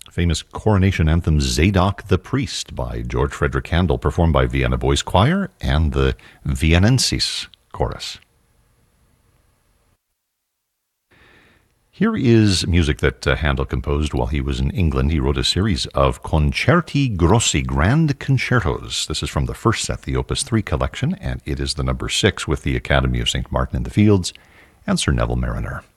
Famous coronation anthem Zadok the Priest by George Frederick Handel, performed by Vienna Boys Choir and the Viennensis Chorus. Here is music that Handel composed while he was in England. He wrote a series of Concerti Grossi, grand concertos. This is from the first set, the Opus 3 collection, and it is the number 6 with the Academy of St. Martin in the Fields and Sir Neville Mariner.